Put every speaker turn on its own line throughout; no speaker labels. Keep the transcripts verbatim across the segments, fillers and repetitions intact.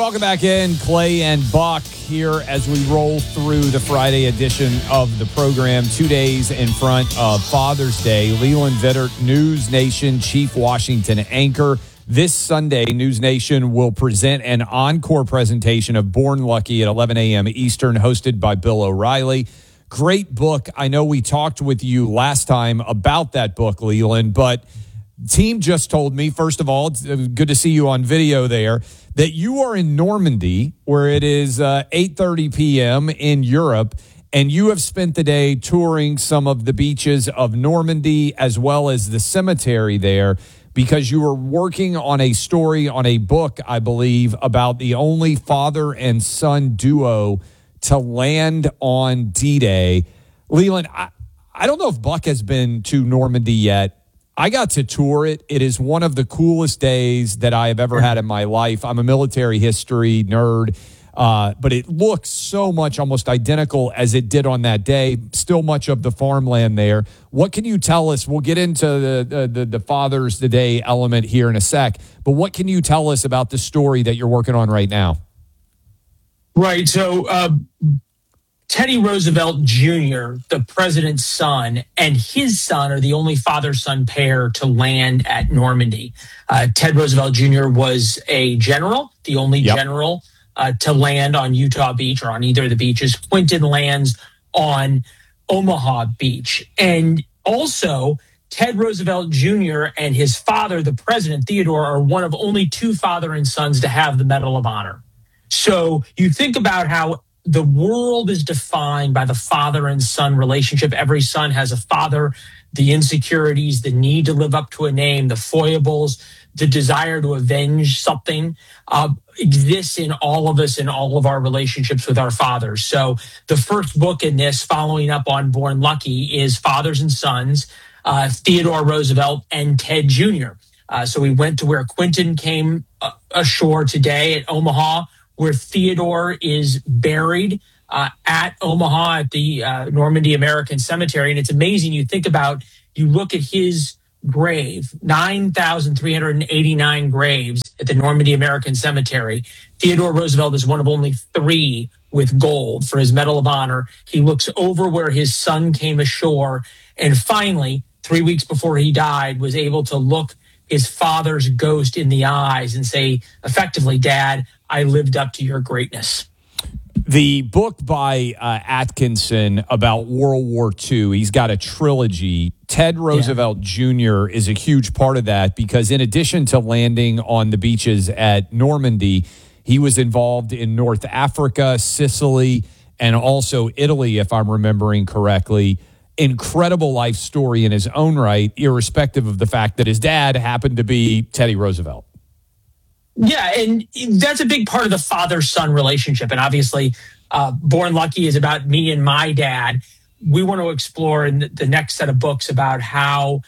Welcome back in, Clay and Buck here as we roll through the Friday edition of the program. Two days in front of Father's Day. Leland Vittert, News Nation Chief Washington anchor. This Sunday, News Nation will present an encore presentation of Born Lucky at eleven a.m. Eastern, hosted by Bill O'Reilly. Great book. I know we talked with you last time about that book, Leland, but team just told me, first of all, it's good to see you on video there, that you are in Normandy, where it is uh, eight thirty p.m. in Europe, and you have spent the day touring some of the beaches of Normandy as well as the cemetery there, because you were working on a story, on a book, I believe, about the only father and son duo to land on D-Day. Leland, I, I don't know if Buck has been to Normandy yet. I got to tour it. It is one of the coolest days that I have ever had in my life. I'm a military history nerd, uh, but it looks so much almost identical as it did on that day. Still much of the farmland there. What can you tell us? We'll get into the, the, the Father's Day element here in a sec, but what can you tell us about the story that you're working on right now?
Right. So uh, Teddy Roosevelt Junior, the president's son, and his son are the only father-son pair to land at Normandy. Uh, Ted Roosevelt Junior was a general, the only yep. general uh, to land on Utah Beach or on either of the beaches. Quentin lands on Omaha Beach. And also, Ted Roosevelt Junior and his father, the president, Theodore, are one of only two father and sons to have the Medal of Honor. So you think about how the world is defined by the father and son relationship. Every son has a father. The insecurities, the need to live up to a name, the foibles, the desire to avenge something uh, exists in all of us in all of our relationships with our fathers. So the first book in this, following up on Born Lucky, is Fathers and Sons, uh, Theodore Roosevelt and Ted Junior Uh, so we went to where Quentin came uh, ashore today at Omaha, where Theodore is buried uh, at Omaha at the uh, Normandy American Cemetery. And it's amazing. You think about, you look at his grave, nine thousand three hundred eighty-nine graves at the Normandy American Cemetery. Theodore Roosevelt is one of only three with gold for his Medal of Honor. He looks over where his son came ashore. And finally, three weeks before he died, was able to look his father's ghost in the eyes and say, effectively, Dad, I lived up to your greatness.
The book by uh, Atkinson about World War Two, he's got a trilogy. Ted Roosevelt yeah. Junior is a huge part of that, because in addition to landing on the beaches at Normandy, he was involved in North Africa, Sicily, and also Italy, if I'm remembering correctly. Incredible life story in his own right, irrespective of the fact that his dad happened to be Teddy Roosevelt.
Yeah, and that's a big part of the father-son relationship. And obviously, uh, Born Lucky is about me and my dad. We want to explore in the next set of books about how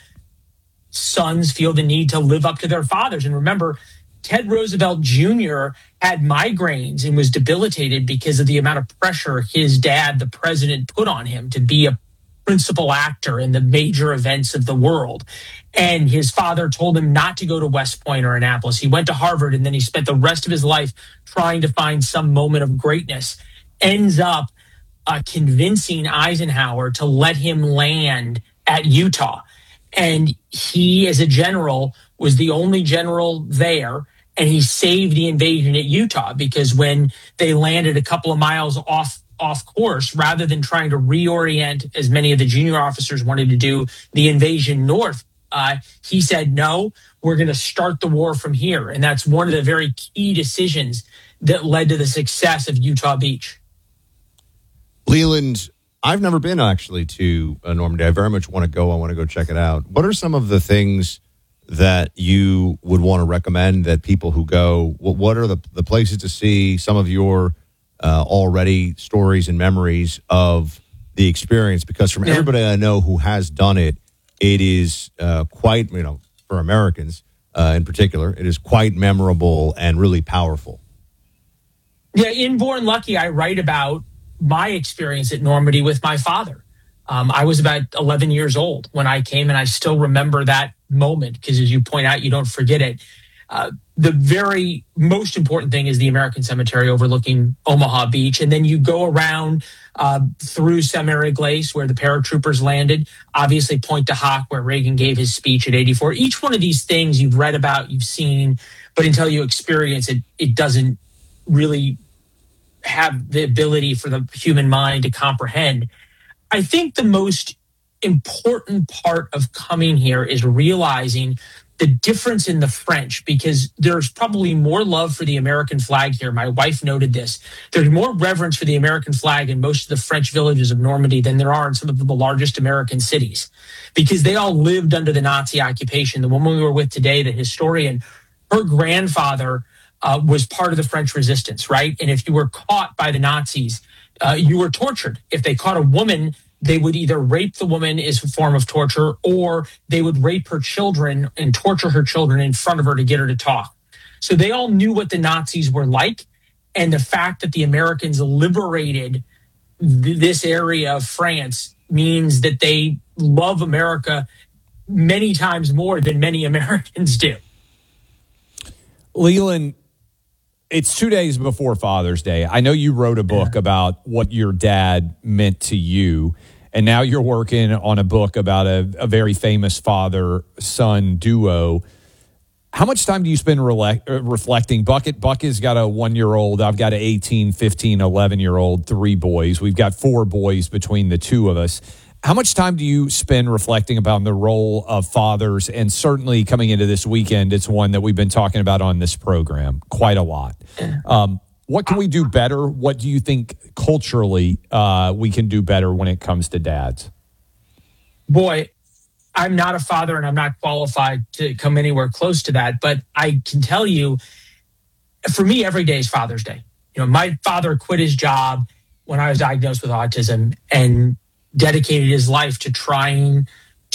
sons feel the need to live up to their fathers. And remember, Ted Roosevelt Junior had migraines and was debilitated because of the amount of pressure his dad, the president, put on him to be a principal actor in the major events of the world. And his father told him not to go to West Point or Annapolis. He went to Harvard, and then he spent the rest of his life trying to find some moment of greatness. Ends up uh, convincing Eisenhower to let him land at Utah. And he, as a general, was the only general there. And he saved the invasion at Utah, because when they landed a couple of miles off off course, rather than trying to reorient, as many of the junior officers wanted to do, the invasion north, uh, he said, no, we're going to start the war from here. And that's one of the very key decisions that led to the success of Utah Beach.
Leland, I've never been actually to uh, Normandy. I very much want to go. I want to go check it out. What are some of the things that you would want to recommend that people who go, what, what are the, the places to see, some of your Uh, already stories and memories of the experience? Because from
yeah.
everybody I know who has done it, it is uh, quite, you know, for Americans uh, in particular, it is quite memorable and really powerful.
Yeah, in Born Lucky, I write about my experience at Normandy with my father. Um, I was about eleven years old when I came, and I still remember that moment because, as you point out, you don't forget it. Uh, the very most important thing is the American Cemetery overlooking Omaha Beach. And then you go around uh, through Seminary Glace, where the paratroopers landed, obviously Pointe du Hoc, where Reagan gave his speech at eighty-four. Each one of these things you've read about, you've seen, but until you experience it, it doesn't really have the ability for the human mind to comprehend. I think the most important part of coming here is realizing the difference in the French, because there's probably more love for the American flag here. My wife noted this. There's more reverence for the American flag in most of the French villages of Normandy than there are in some of the largest American cities, because they all lived under the Nazi occupation. The woman we were with today, the historian, her grandfather uh, was part of the French resistance, right? And if you were caught by the Nazis, uh, you were tortured. If they caught a woman, they would either rape the woman as a form of torture, or they would rape her children and torture her children in front of her to get her to talk. So they all knew what the Nazis were like. And the fact that the Americans liberated th- this area of France means that they love America many times more than many Americans do.
Leland, it's two days before Father's Day. I know you wrote a book about what your dad meant to you, and now you're working on a book about a, a very famous father-son duo. How much time do you spend rele- reflecting? Bucket, Buck has got a one-year-old. I've got an eighteen, fifteen, eleven-year-old, three boys. We've got four boys between the two of us. How much time do you spend reflecting about the role of fathers? And certainly coming into this weekend, it's one that we've been talking about on this program quite a lot. Um, what can we do better? What do you think culturally uh, we can do better when it comes to dads?
Boy, I'm not a father and I'm not qualified to come anywhere close to that. But I can tell you, for me, every day is Father's Day. You know, my father quit his job when I was diagnosed with autism and dedicated his life to trying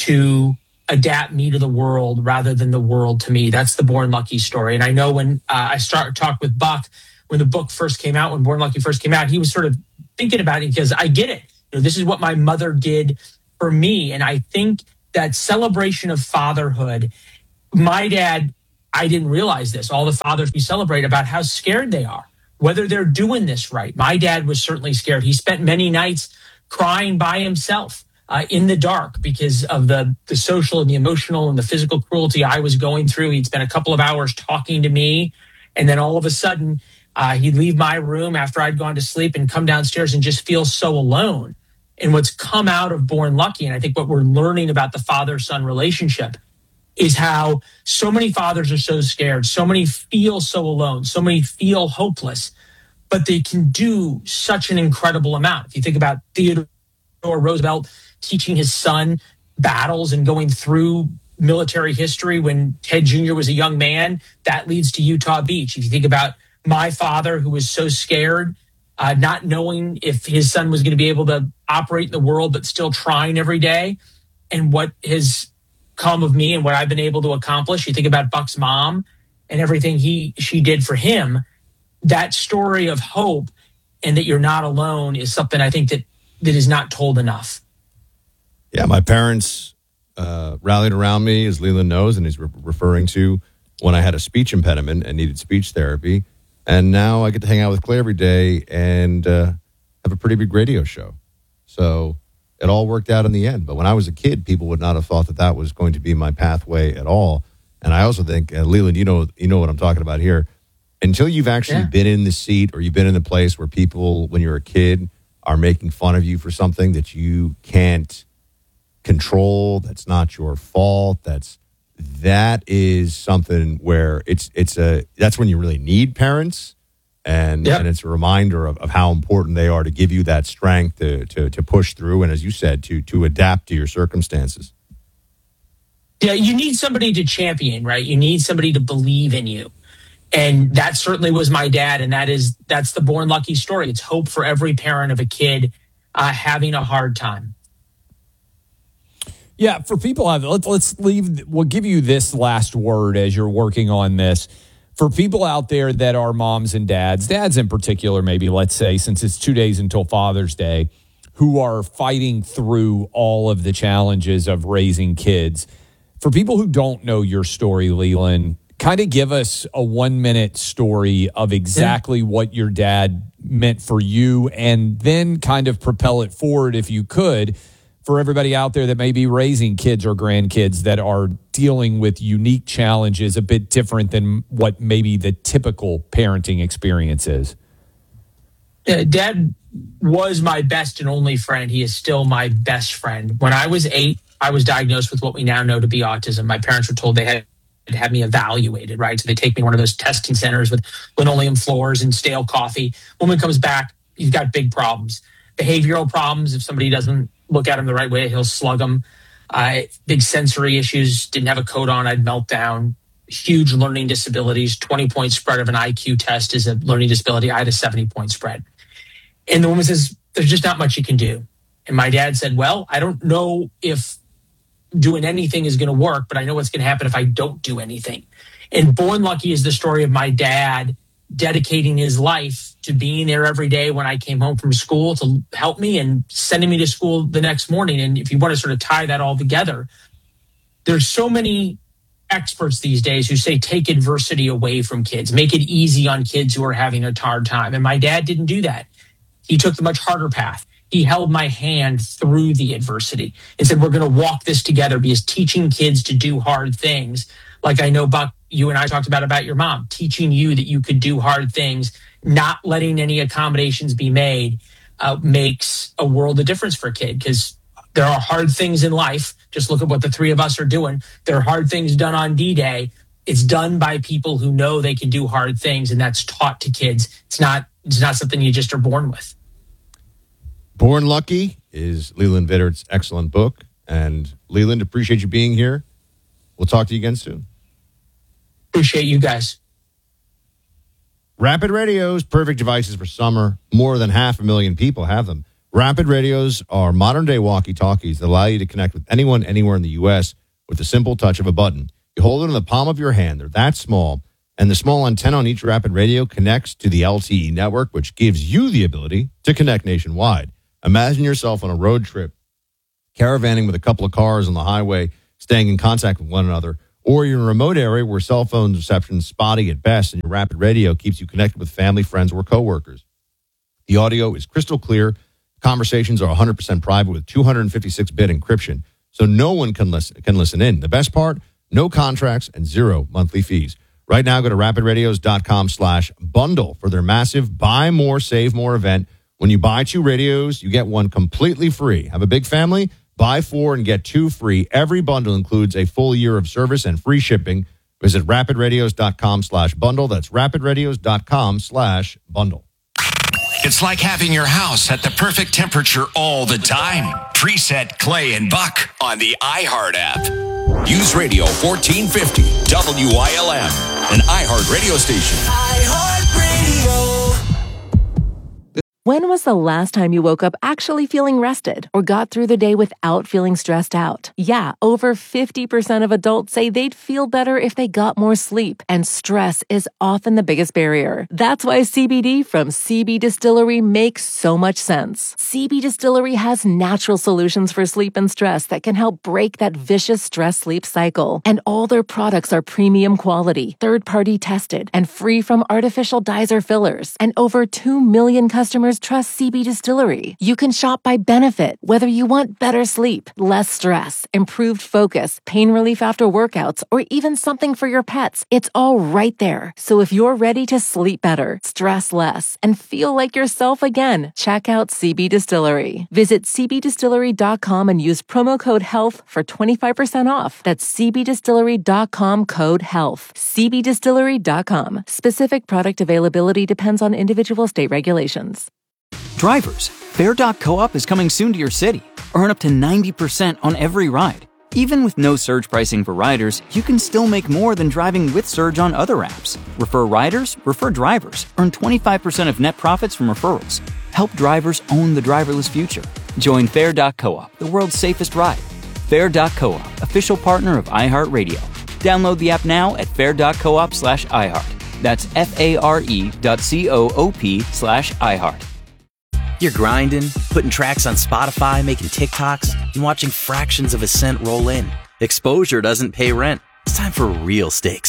to adapt me to the world rather than the world to me. That's the Born Lucky story. And I know when uh, I started talk with Buck, when the book first came out, when Born Lucky first came out, he was sort of thinking about it because I get it. You know, this is what my mother did for me. And I think that celebration of fatherhood, my dad, I didn't realize this. All the fathers we celebrate about how scared they are, whether they're doing this right. My dad was certainly scared. He spent many nights crying by himself uh, in the dark because of the, the social and the emotional and the physical cruelty I was going through. He'd spend a couple of hours talking to me. And then all of a sudden, uh, he'd leave my room after I'd gone to sleep and come downstairs and just feel so alone. And what's come out of Born Lucky, and I think what we're learning about the father-son relationship, is how so many fathers are so scared, so many feel so alone, so many feel hopeless, but they can do such an incredible amount. If you think about Theodore Roosevelt teaching his son battles and going through military history when Ted Junior was a young man, that leads to Utah Beach. If you think about my father, who was so scared, uh, not knowing if his son was going to be able to operate in the world, but still trying every day, and what has come of me and what I've been able to accomplish. You think about Buck's mom and everything he she did for him. That story of hope and that you're not alone is something I think that, that is not told enough.
Yeah, my parents uh, rallied around me, as Leland knows, and he's re- referring to when I had a speech impediment and needed speech therapy. And now I get to hang out with Clay every day and uh, have a pretty big radio show. So it all worked out in the end. But when I was a kid, people would not have thought that that was going to be my pathway at all. And I also think, uh, Leland, you know, you know what I'm talking about here. Until you've actually yeah. been in the seat or you've been in the place where people, when you're a kid, are making fun of you for something that you can't control, that's not your fault, that's that is something where it's it's a that's when you really need parents, and yep. and it's a reminder of, of how important they are to give you that strength to to to push through, and as you said, to to adapt to your circumstances.
Yeah, you need somebody to champion, right? You need somebody to believe in you. And that certainly was my dad, and that is that's the Born Lucky story. It's hope for every parent of a kid uh, having a hard time.
Yeah, for people, let's let's leave. We'll give you this last word as you're working on this. For people out there that are moms and dads, dads in particular, maybe let's say, since it's two days until Father's Day, who are fighting through all of the challenges of raising kids. For people who don't know your story, Leland, kind of give us a one-minute story of exactly yeah. what your dad meant for you, and then kind of propel it forward, if you could, for everybody out there that may be raising kids or grandkids that are dealing with unique challenges a bit different than what maybe the typical parenting experience is.
Uh, Dad was my best and only friend. He is still my best friend. When I was eight, I was diagnosed with what we now know to be autism. My parents were told they had to have me evaluated, right? So they take me to one of those testing centers with linoleum floors and stale coffee. Woman comes back, he's got big problems. Behavioral problems. If somebody doesn't look at him the right way, he'll slug them. Uh, big sensory issues. Didn't have a coat on, I'd melt down. Huge learning disabilities. twenty-point spread of an I Q test is a learning disability. I had a seventy-point spread. And the woman says, there's just not much you can do. And my dad said, well, I don't know if doing anything is going to work, but I know what's going to happen if I don't do anything. And Born Lucky is the story of my dad dedicating his life to being there every day when I came home from school to help me and sending me to school the next morning. And if you want to sort of tie that all together, there's so many experts these days who say take adversity away from kids, make it easy on kids who are having a hard time. And my dad didn't do that. He took the much harder path. He held my hand through the adversity and said, we're going to walk this together, because teaching kids to do hard things, like I know, Buck, you and I talked about, about your mom, teaching you that you could do hard things, not letting any accommodations be made, uh, makes a world of difference for a kid, because there are hard things in life. Just look at what the three of us are doing. There are hard things done on D-Day. It's done by people who know they can do hard things, and that's taught to kids. It's not, it's not something you just are born with.
Born Lucky is Leland Vittert's excellent book. And Leland, appreciate you being here. We'll talk to you again soon.
Appreciate you guys.
Rapid Radios, perfect devices for summer. More than half a million people have them. Rapid Radios are modern-day walkie-talkies that allow you to connect with anyone, anywhere in the U S with the simple touch of a button. You hold it in the palm of your hand. They're that small. And the small antenna on each Rapid Radio connects to the L T E network, which gives you the ability to connect nationwide. Imagine yourself on a road trip, caravanning with a couple of cars on the highway, staying in contact with one another, or you're in a remote area where cell phone reception is spotty at best, and your Rapid Radio keeps you connected with family, friends, or coworkers. The audio is crystal clear. Conversations are one hundred percent private with two fifty-six bit encryption, so no one can listen, can listen in. The best part, no contracts and zero monthly fees. Right now, go to rapid-radios.com slash bundle for their massive Buy More, Save More event. When you buy two radios, you get one completely free. Have a big family? Buy four and get two free. Every bundle includes a full year of service and free shipping. Visit rapid-radios.com slash bundle. That's rapid-radios.com slash bundle.
It's like having your house at the perfect temperature all the time. Preset Clay and Buck on the iHeart app. Use Radio fourteen fifty W I L M, an iHeart radio station. iHeart Radio.
When was the last time you woke up actually feeling rested or got through the day without feeling stressed out? Yeah, over fifty percent of adults say they'd feel better if they got more sleep, and stress is often the biggest barrier. That's why C B D from C B Distillery makes so much sense. C B Distillery has natural solutions for sleep and stress that can help break that vicious stress-sleep cycle. And all their products are premium quality, third-party tested, and free from artificial dyes or fillers. And over two million customers trust C B Distillery. You can shop by benefit, whether you want better sleep, less stress, improved focus, pain relief after workouts, or even something for your pets. It's all right there. So if you're ready to sleep better, stress less, and feel like yourself again, check out C B Distillery. Visit c b distillery dot com and use promo code HEALTH for twenty-five percent off. That's c b distillery dot com code HEALTH. c b distillery dot com. Specific product availability depends on individual state regulations.
Drivers, Fair dot coop is coming soon to your city. Earn up to ninety percent on every ride. Even with no surge pricing for riders, you can still make more than driving with Surge on other apps. Refer riders, refer drivers. Earn twenty-five percent of net profits from referrals. Help drivers own the driverless future. Join Fair dot coop, the world's safest ride. Fair dot coop, official partner of iHeartRadio. Download the app now at fair dot coop slash iHeart. That's F-A-R-E dot C-O-O-P slash iHeart.
You're grinding, putting tracks on Spotify, making TikToks, and watching fractions of a cent roll in. Exposure doesn't pay rent. It's time for real stakes.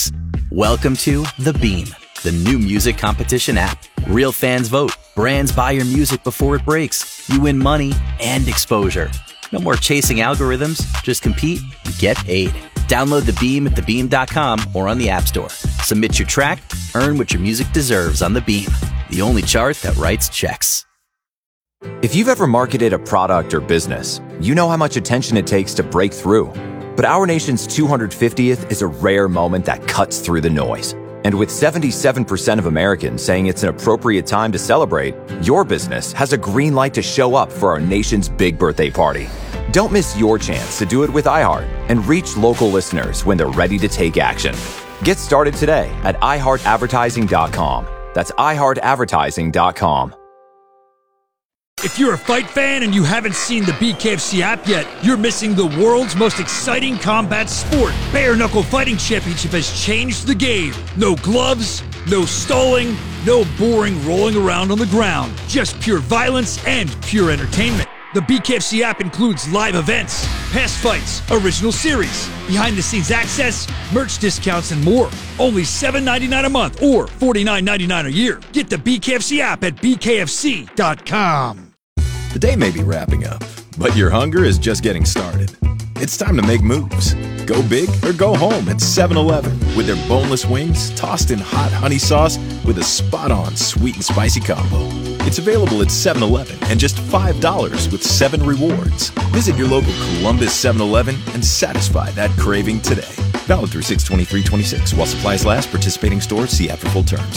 Welcome to The Beam, the new music competition app. Real fans vote. Brands buy your music before it breaks. You win money and exposure. No more chasing algorithms. Just compete and get paid. Download The Beam at the beam dot com or on the App Store. Submit your track. Earn what your music deserves on The Beam, the only chart that writes checks.
If you've ever marketed a product or business, you know how much attention it takes to break through. But our nation's two hundred fiftieth is a rare moment that cuts through the noise. And with seventy-seven percent of Americans saying it's an appropriate time to celebrate, your business has a green light to show up for our nation's big birthday party. Don't miss your chance to do it with iHeart and reach local listeners when they're ready to take action. Get started today at i heart advertising dot com. That's i heart advertising dot com.
If you're a fight fan and you haven't seen the B K F C app yet, you're missing the world's most exciting combat sport. Bare Knuckle Fighting Championship has changed the game. No gloves, no stalling, no boring rolling around on the ground. Just pure violence and pure entertainment. The B K F C app includes live events, past fights, original series, behind-the-scenes access, merch discounts, and more. Only seven dollars and ninety-nine cents a month or forty-nine dollars and ninety-nine cents a year. Get the B K F C app at b k f c dot com.
The day may be wrapping up, but your hunger is just getting started. It's time to make moves. Go big or go home at seven eleven with their boneless wings tossed in hot honey sauce with a spot-on sweet and spicy combo. It's available at seven eleven and just five dollars with seven rewards. Visit your local Columbus seven eleven and satisfy that craving today. Valid through six twenty-three twenty-six while supplies last. Participating stores. See app for full terms.